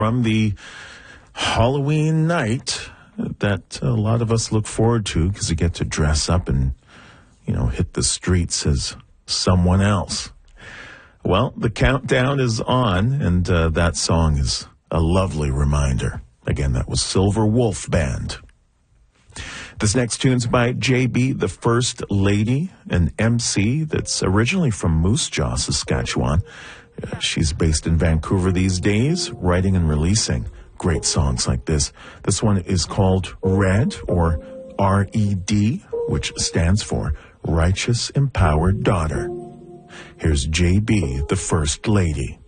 from the Halloween night that a lot of us look forward to because you get to dress up and, hit the streets as someone else. Well, the countdown is on, and that song is a lovely reminder. Again, that was Silver Wolf Band. This next tune's by JB, the First Lady, an MC that's originally from Moose Jaw, Saskatchewan. She's based in Vancouver these days, writing and releasing great songs like this. This one is called Red, or R-E-D, which stands for Righteous Empowered Daughter. Here's JB, the First Lady.